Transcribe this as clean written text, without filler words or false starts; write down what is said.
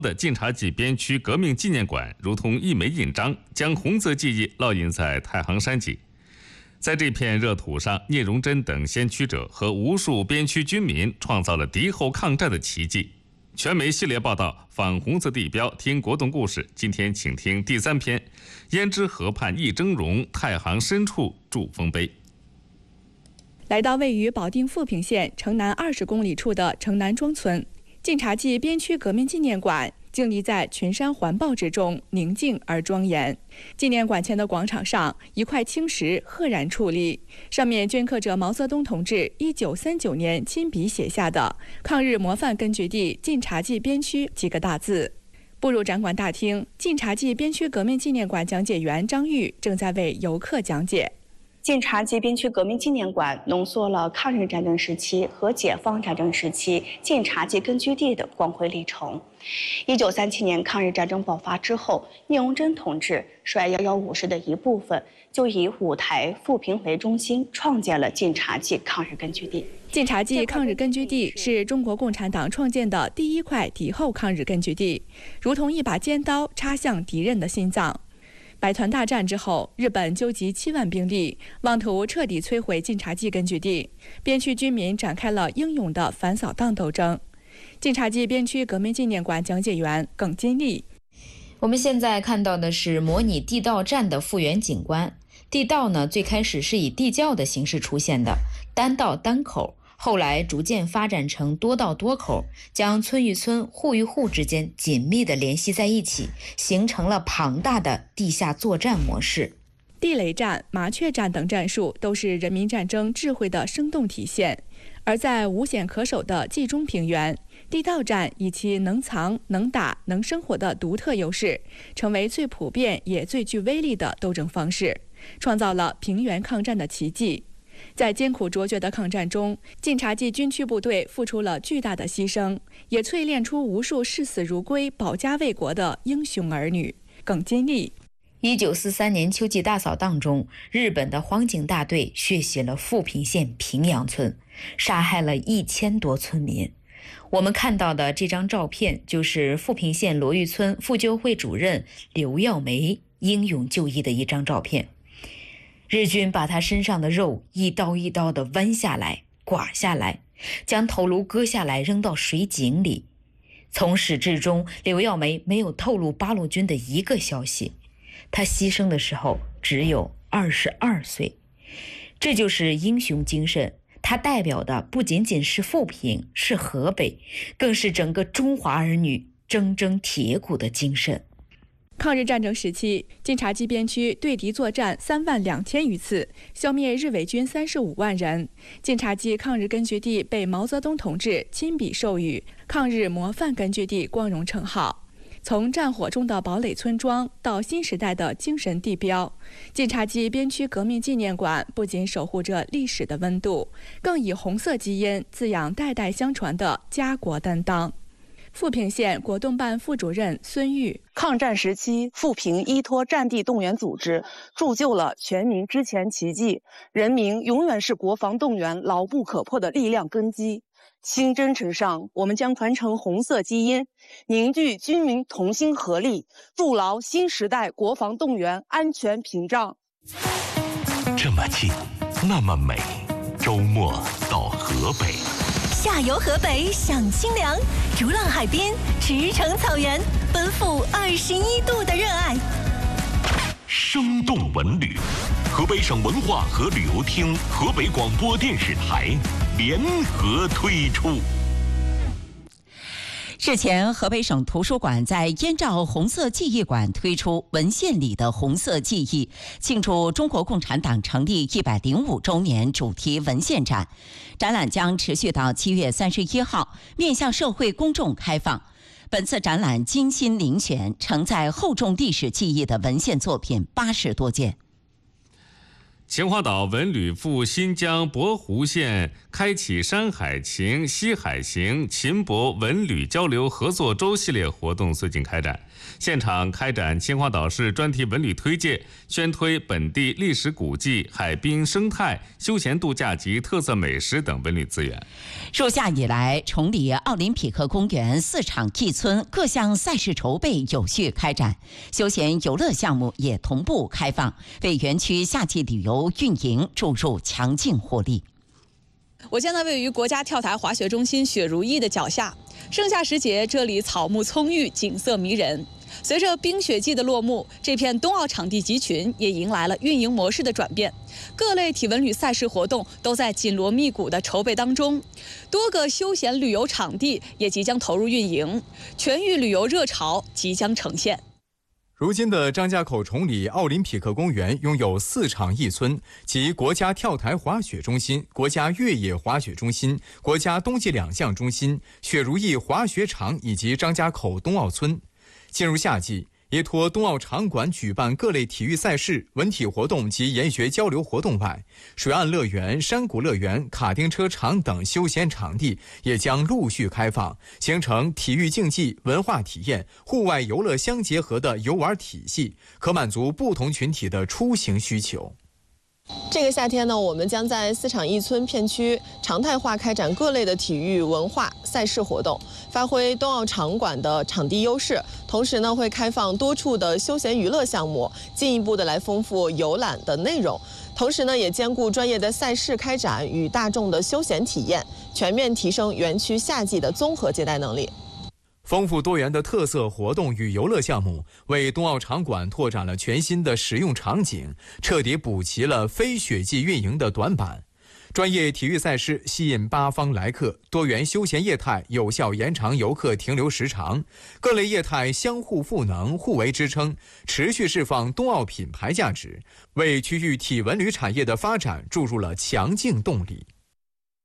的晋察冀边区革命纪念馆如同一枚印章，将红色记忆烙印在太行山脊。在这片热土上，聂荣臻等先驱者和无数边区军民创造了敌后抗战的奇迹。全媒系列报道访红色地标，听国栋故事。今天请听第3篇：胭脂河畔一峥嵘，太行深处筑丰碑。 来到位于保定富平县城南20公里处的城南庄村，晋察冀边区革命纪念馆静立在群山环抱之中，宁静而庄严。纪念馆前的广场上，一块青石赫然矗立，上面镌刻着毛泽东同志1939年亲笔写下的“抗日模范根据地晋察冀边区”几个大字。步入展馆大厅，晋察冀边区革命纪念馆讲解员张玉正在为游客讲解。 晋察冀边区革命纪念馆浓缩了抗日战争时期和解放战争时期晋察冀根据地的光辉历程。1937年抗日战争爆发之后，聂荣臻同志率115师的一部分，就以五台富平为中心，创建了晋察冀抗日根据地。 晋察冀抗日根据地是中国共产党创建的第一块敌后抗日根据地，如同一把尖刀插向敌人的心脏。百团大战之后，日本纠集7万兵力，妄图彻底摧毁晋察冀根据地，边区军民展开了英勇的反扫荡斗争。晋察冀边区革命纪念馆讲解员耿金丽： 我们现在看到的是模拟地道战的复原景观。地道呢，最开始是以地窖的形式出现的，单道单口，后来逐渐发展成多道多口，将村与村、户与户之间紧密地联系在一起，形成了庞大的地下作战模式。 地雷战、麻雀战等战术都是人民战争智慧的生动体现。而在无险可守的冀中平原，地道战以其能藏、能打、能生火的独特优势，成为最普遍也最具威力的斗争方式，创造了平原抗战的奇迹。在艰苦卓绝的抗战中，晋察冀军区部队付出了巨大的牺牲，也淬炼出无数视死如归、保家卫国的英雄儿女。耿金丽 ：1943年秋季大扫荡中，日本的荒井大队血洗了富平县平阳村，杀害了1000多村民。我们看到的这张照片，就是富平县罗峪村妇救会主任刘耀梅英勇就义的一张照片。日军把他身上的肉一刀一刀地剜下来、刮下来，将头颅割下来扔到水井里。从始至终，刘耀梅没有透露八路军的一个消息。他牺牲的时候只有22岁，这就是英雄精神。它代表的不仅仅是富平，是河北，更是整个中华儿女铮铮铁骨的精神。 抗日战争时期，晋察冀边区对敌作战3万2千余次，消灭日伪军35万人。晋察冀抗日根据地被毛泽东同志亲笔授予“抗日模范根据地”光荣称号。从战火中的堡垒村庄到新时代的精神地标，晋察冀边区革命纪念馆不仅守护着历史的温度，更以红色基因滋养代代相传的家国担当。富平县国动办副主任孙玉： 抗战时期，富平依托战地动员组织，铸就了全民之前奇迹。人民永远是国防动员牢不可破的力量根基。新征程上，我们将传承红色基因，凝聚军民同心合力，筑牢新时代国防动员安全屏障。 这么近，那么美，周末到河北。 下游河北享清凉，逐浪海边，驰骋草原，奔赴21度的热爱。 生动文旅，河北省文化和旅游厅、河北广播电视台联合推出。 日前，河北省图书馆在燕赵红色记忆馆推出文献里的红色记忆，庆祝中国共产党成立105周年主题文献展。展览将持续到7月31号，面向社会公众开放。本次展览精心遴选承载厚重历史记忆的文献作品80多件。 秦皇岛文旅赴新疆博湖县开启山海情、西海行秦博文旅交流合作周系列活动最近开展，现场开展秦皇岛市专题文旅推介，宣推本地历史古迹、海滨生态、休闲度假及特色美食等文旅资源。 入夏以来，崇礼奥林匹克公园4场一村各项赛事筹备有序开展，休闲游乐项目也同步开放，为园区夏季旅游运营注入强劲活力。 我现在位于国家跳台滑雪中心雪如意的脚下，盛夏时节，这里草木葱郁，景色迷人。随着冰雪季的落幕，这片冬奥场地集群也迎来了运营模式的转变，各类体文旅赛事活动都在紧锣密鼓的筹备当中，多个休闲旅游场地也即将投入运营，全域旅游热潮即将呈现。 如今的张家口崇礼奥林匹克公园拥有4场一村，即国家跳台滑雪中心、国家越野滑雪中心、国家冬季2项中心、雪如意滑雪场以及张家口冬奥村。进入夏季，依托冬奥场馆举办各类体育赛事、文体活动及研学交流活动外，水岸乐园、山谷乐园、卡丁车场等休闲场地也将陆续开放，形成体育竞技、文化体验、户外游乐相结合的游玩体系，可满足不同群体的出行需求。 这个夏天呢，我们将在4场一村片区常态化开展各类的体育文化赛事活动，发挥冬奥场馆的场地优势，同时呢会开放多处的休闲娱乐项目，进一步的来丰富游览的内容。同时呢，也兼顾专业的赛事开展与大众的休闲体验，全面提升园区夏季的综合接待能力。 丰富多元的特色活动与游乐项目，为冬奥场馆拓展了全新的使用场景，彻底补齐了非雪季运营的短板。专业体育赛事吸引8方来客，多元休闲业态有效延长游客停留时长，各类业态相互赋能、互为支撑，持续释放冬奥品牌价值，为区域体文旅产业的发展注入了强劲动力。